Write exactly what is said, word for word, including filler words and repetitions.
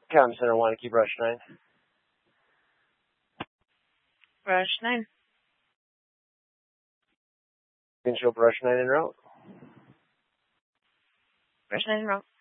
Com Center, Wanakee, Brush nine. Brush nine. Can show Brush nine en route. Brush nine en route.